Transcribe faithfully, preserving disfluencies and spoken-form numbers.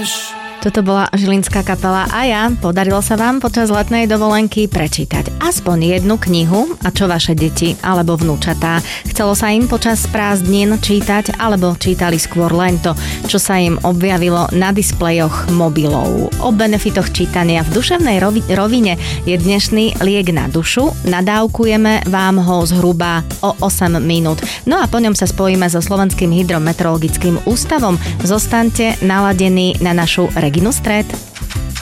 máš. Toto bola žilinská kapela a ja. Podarilo sa vám počas letnej dovolenky prečítať aspoň jednu knihu? A čo vaše deti alebo vnúčatá? Chcelo sa im počas prázdnin čítať alebo čítali skôr len to, čo sa im objavilo na displejoch mobilov? O benefitoch čítania v duševnej rovi- rovine je dnešný liek na dušu. Nadávkujeme vám ho zhruba o osem minút. No a po ňom sa spojíme so Slovenským hydrometeorologickým ústavom. Zostaňte naladení na našu Reginu Stred.